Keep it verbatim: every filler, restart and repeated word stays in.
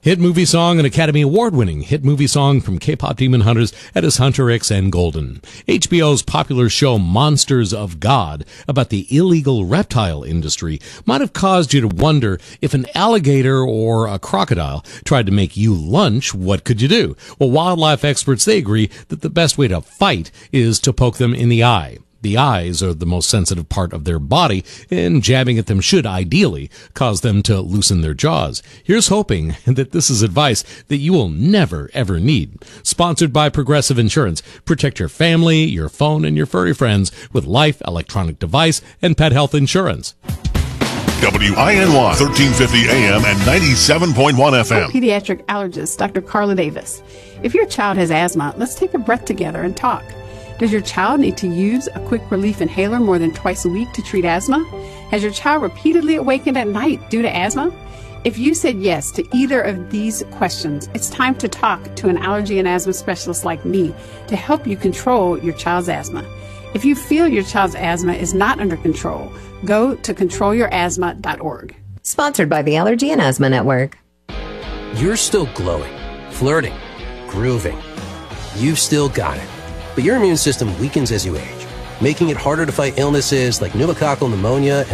Hit movie song and Academy Award-winning hit movie song from K-pop Demon Hunters. That is Hunter X and Golden. H B O's popular show Monsters of God, about the illegal reptile industry, might have caused you to wonder, if an alligator or a crocodile tried to make you lunch, what could you do? Well, wildlife experts, they agree that the best way to fight is to poke them in the eye. The eyes are the most sensitive part of their body, and jabbing at them should ideally cause them to loosen their jaws. Here's hoping that this is advice that you will never, ever need. Sponsored by Progressive Insurance. Protect your family, your phone, and your furry friends with life, electronic device, and pet health insurance. W I N Y, thirteen fifty A M and ninety-seven point one F M. Pediatric allergist, Doctor Carla Davis. If your child has asthma, let's take a breath together and talk. Does your child need to use a quick relief inhaler more than twice a week to treat asthma? Has your child repeatedly awakened at night due to asthma? If you said yes to either of these questions, it's time to talk to an allergy and asthma specialist like me to help you control your child's asthma. If you feel your child's asthma is not under control, go to control your asthma dot org. Sponsored by the Allergy and Asthma Network. You're still glowing, flirting, grooving. You've still got it. But your immune system weakens as you age, making it harder to fight illnesses like pneumococcal pneumonia and